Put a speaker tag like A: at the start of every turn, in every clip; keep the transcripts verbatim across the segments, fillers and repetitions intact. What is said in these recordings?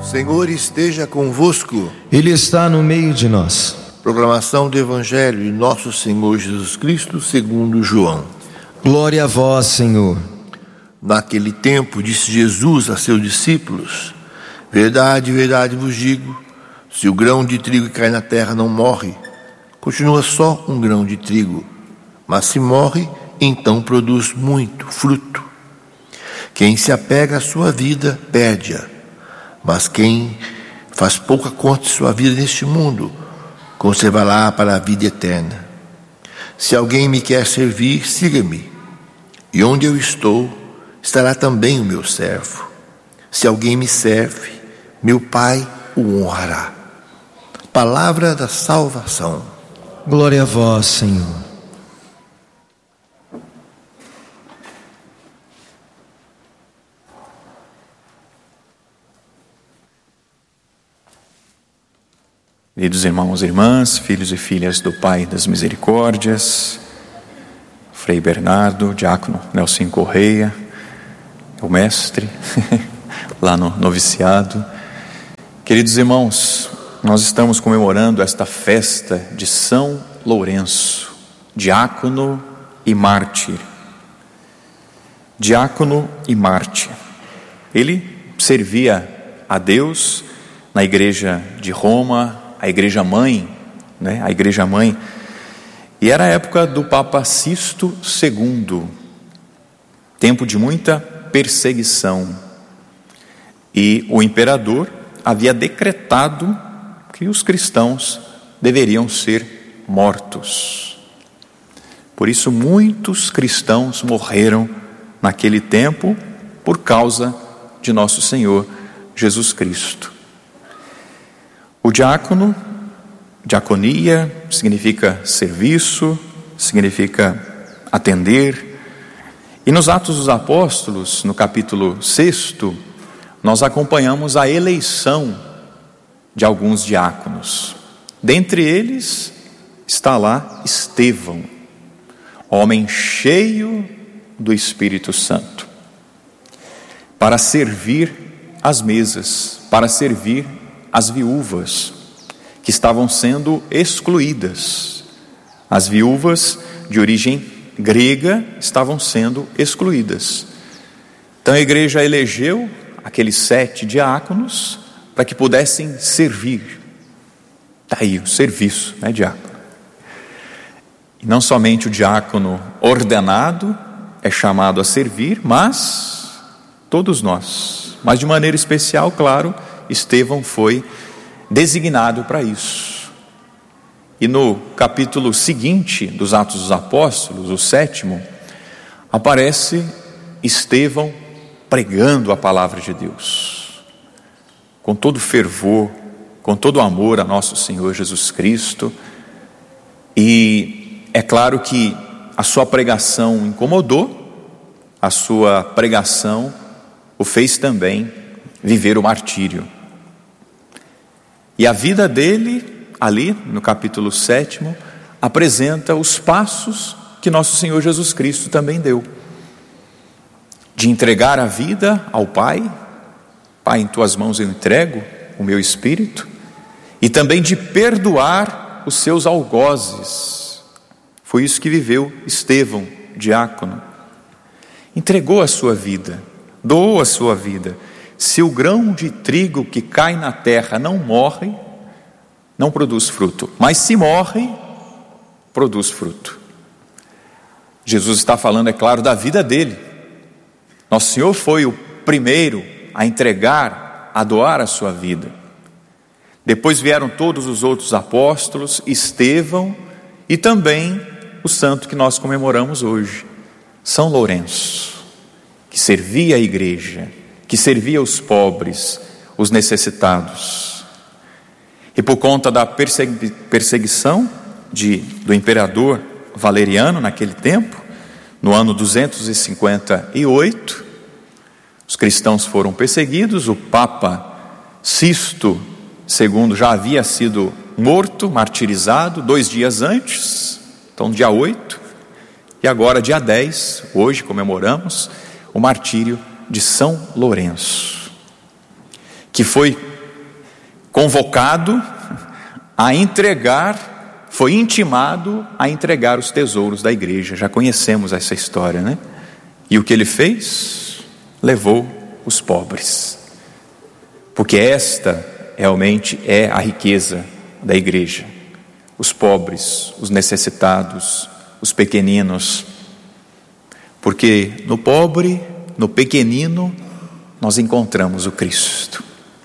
A: Senhor esteja convosco.
B: Ele está no meio de nós.
A: Proclamação do Evangelho de Nosso Senhor Jesus Cristo segundo João.
B: Glória a vós, Senhor.
A: Naquele tempo disse Jesus a seus discípulos: verdade, verdade vos digo, se o grão de trigo que cai na terra não morre, continua só um grão de trigo, mas se morre, então produz muito fruto. Quem se apega à sua vida, perde-a. Mas quem faz pouca conta de sua vida neste mundo, conservará para a vida eterna. Se alguém me quer servir, siga-me. E onde eu estou, estará também o meu servo. Se alguém me serve, meu Pai o honrará. Palavra da salvação.
B: Glória a vós, Senhor.
C: Queridos irmãos e irmãs, filhos e filhas do Pai das Misericórdias, Frei Bernardo, diácono Nelson Correia, o mestre, lá no noviciado. Queridos irmãos, nós estamos comemorando esta festa de São Lourenço, diácono e mártir. Diácono e mártir. Ele servia a Deus na igreja de Roma, a igreja mãe, né? A igreja mãe, e era a época do Papa Sisto segundo, tempo de muita perseguição, e o imperador havia decretado que os cristãos deveriam ser mortos. Por isso muitos cristãos morreram naquele tempo por causa de nosso Senhor Jesus Cristo. O diácono, diaconia, significa serviço, significa atender. E nos Atos dos Apóstolos, no capítulo sexto, nós acompanhamos a eleição de alguns diáconos. Dentre eles está lá Estevão, homem cheio do Espírito Santo, para servir as mesas, para servir as viúvas que estavam sendo excluídas. As viúvas de origem grega estavam sendo excluídas. Então a igreja elegeu aqueles sete diáconos para que pudessem servir. Está aí o serviço, né, diácono? E não somente o diácono ordenado é chamado a servir, mas todos nós. Mas de maneira especial, claro, Estevão foi designado para isso. E no capítulo seguinte dos Atos dos Apóstolos, o sétimo, aparece Estevão pregando a palavra de Deus, com todo fervor, com todo amor a nosso Senhor Jesus Cristo. E é claro que a sua pregação incomodou, a sua pregação o fez também viver o martírio. E a vida dele, ali no capítulo sétimo, apresenta os passos que nosso Senhor Jesus Cristo também deu. De entregar a vida ao Pai, Pai, em tuas mãos eu entrego o meu espírito, e também de perdoar os seus algozes. Foi isso que viveu Estevão, diácono. Entregou a sua vida, doou a sua vida. Se o grão de trigo que cai na terra não morre, não produz fruto. Mas se morre, produz fruto. Jesus está falando, é claro, da vida dele. Nosso Senhor foi o primeiro a entregar, a doar a sua vida. Depois vieram todos os outros apóstolos, Estevão e também o santo que nós comemoramos hoje, São Lourenço, que servia a igreja, que servia os pobres, os necessitados. E por conta da persegui- perseguição de, do imperador Valeriano naquele tempo, no ano duzentos e cinquenta e oito, os cristãos foram perseguidos. O Papa Sisto segundo já havia sido morto, martirizado, dois dias antes, então dia oito, e agora dia dez, hoje comemoramos o martírio de São Lourenço, que foi convocado a entregar, foi intimado a entregar os tesouros da igreja. Já conhecemos essa história, né? E o que ele fez? Levou os pobres. Porque esta realmente é a riqueza da igreja. Os pobres, os necessitados, os pequeninos. Porque no pobre, no pequenino, nós encontramos o Cristo.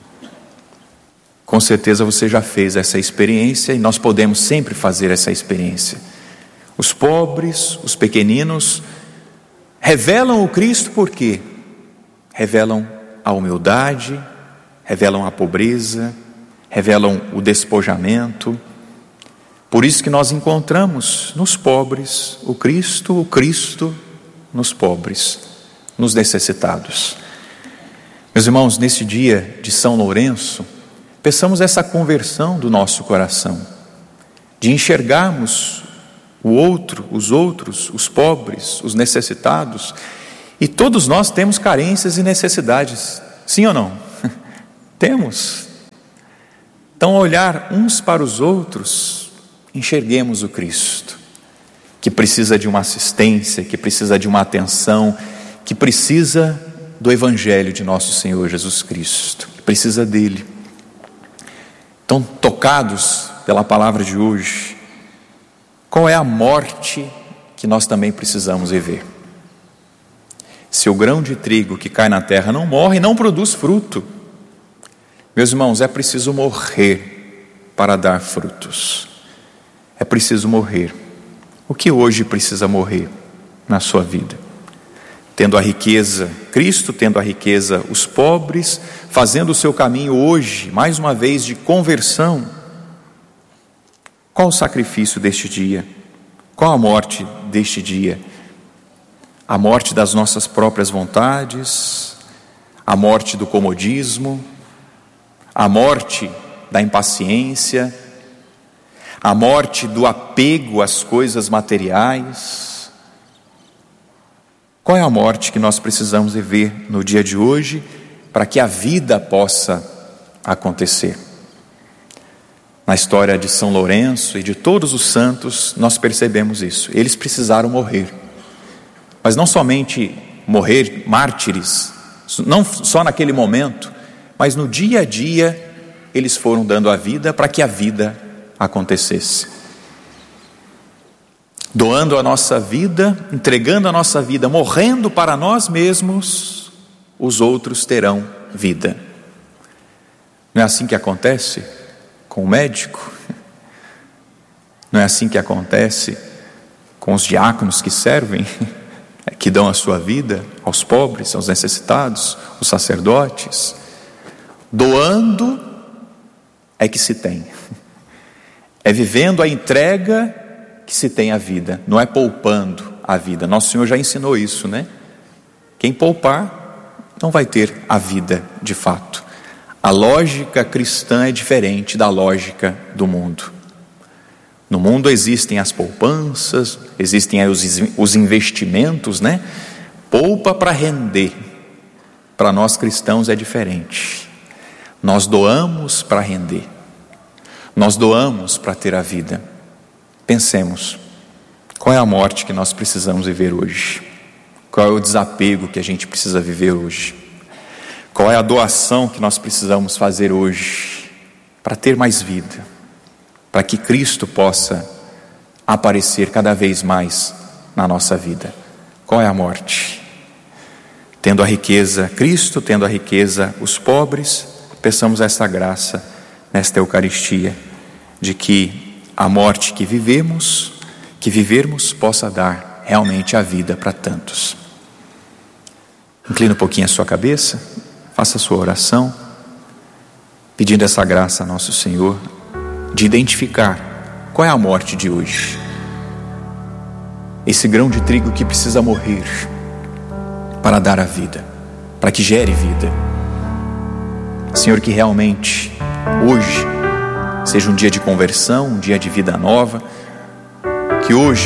C: Com certeza você já fez essa experiência e nós podemos sempre fazer essa experiência. Os pobres, os pequeninos, revelam o Cristo por quê? Revelam a humildade, revelam a pobreza, revelam o despojamento. Por isso que nós encontramos nos pobres o Cristo, o Cristo nos pobres, nos necessitados. Meus irmãos, nesse dia de São Lourenço, peçamos essa conversão do nosso coração, de enxergarmos o outro, os outros, os pobres, os necessitados, e todos nós temos carências e necessidades, sim ou não? Temos. Então, ao olhar uns para os outros, enxerguemos o Cristo, que precisa de uma assistência, que precisa de uma atenção, que precisa do Evangelho de nosso Senhor Jesus Cristo, que precisa dele. Então, tocados pela palavra de hoje, qual é a morte que nós também precisamos viver? Se o grão de trigo que cai na terra não morre, não produz fruto. Meus irmãos, é preciso morrer para dar frutos. É preciso morrer. O que hoje precisa morrer na sua vida? Tendo a riqueza, Cristo tendo a riqueza, os pobres, fazendo o seu caminho hoje, mais uma vez, de conversão. Qual o sacrifício deste dia? Qual a morte deste dia? A morte das nossas próprias vontades, a morte do comodismo, a morte da impaciência, a morte do apego às coisas materiais. Qual é a morte que nós precisamos viver no dia de hoje para que a vida possa acontecer? Na história de São Lourenço e de todos os santos, nós percebemos isso. Eles precisaram morrer. Mas não somente morrer mártires, não só naquele momento, mas no dia a dia eles foram dando a vida para que a vida acontecesse. Doando a nossa vida, entregando a nossa vida, morrendo para nós mesmos, os outros terão vida. Não é assim que acontece com o médico? Não é assim que acontece com os diáconos que servem, que dão a sua vida aos pobres, aos necessitados, os sacerdotes? Doando é que se tem. É vivendo a entrega que se tem a vida, não é poupando a vida. Nosso Senhor já ensinou isso, né? Quem poupar não vai ter a vida de fato. A lógica cristã é diferente da lógica do mundo. No mundo existem as poupanças, existem os, os investimentos, né? Poupa para render. Para nós cristãos é diferente. Nós doamos para render. Nós doamos para ter a vida. Pensemos, qual é a morte que nós precisamos viver hoje? Qual é o desapego que a gente precisa viver hoje? Qual é a doação que nós precisamos fazer hoje para ter mais vida? Para que Cristo possa aparecer cada vez mais na nossa vida. Qual é a morte? Tendo a riqueza Cristo, tendo a riqueza os pobres, peçamos essa graça nesta Eucaristia, de que a morte que vivemos, que vivermos, possa dar realmente a vida para tantos. Inclina um pouquinho a sua cabeça, faça a sua oração, pedindo essa graça a nosso Senhor, de identificar qual é a morte de hoje. Esse grão de trigo que precisa morrer para dar a vida, para que gere vida. Senhor, que realmente hoje seja um dia de conversão, um dia de vida nova, que hoje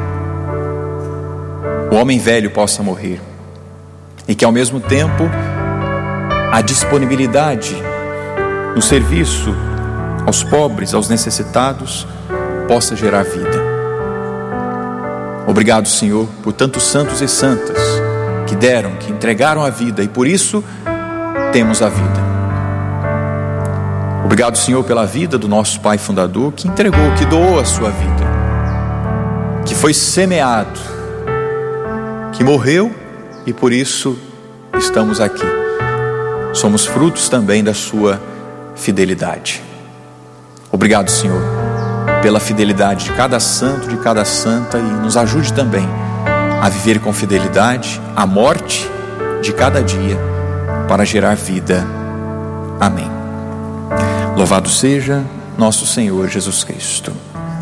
C: o homem velho possa morrer e que ao mesmo tempo a disponibilidade no serviço aos pobres, aos necessitados, possa gerar vida. Obrigado, Senhor, por tantos santos e santas que deram, que entregaram a vida, e por isso temos a vida. Obrigado, Senhor, pela vida do nosso Pai fundador, que entregou, que doou a sua vida, que foi semeado, que morreu, e por isso estamos aqui. Somos frutos também da sua fidelidade. Obrigado, Senhor, pela fidelidade de cada santo, de cada santa, e nos ajude também a viver com fidelidade a morte de cada dia para gerar vida. Amém. Louvado seja nosso Senhor Jesus Cristo.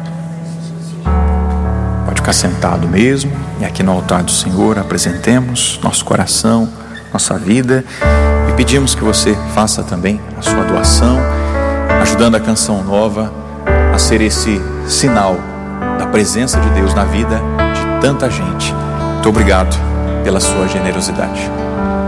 C: Pode ficar sentado mesmo, e aqui no altar do Senhor apresentemos nosso coração, nossa vida, e pedimos que você faça também a sua doação, ajudando a Canção Nova a ser esse sinal da presença de Deus na vida de tanta gente. Muito obrigado pela sua generosidade.